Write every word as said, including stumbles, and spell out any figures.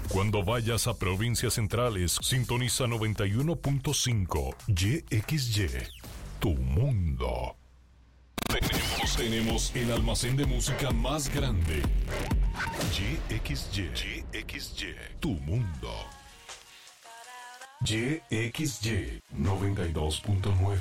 Cuando vayas a provincias centrales, sintoniza noventa y uno punto cinco Y X Y, tu mundo. Tenemos, tenemos el almacén de música más grande. Y X Y, Y X Y, tu mundo. Y X Y noventa y dos punto nueve.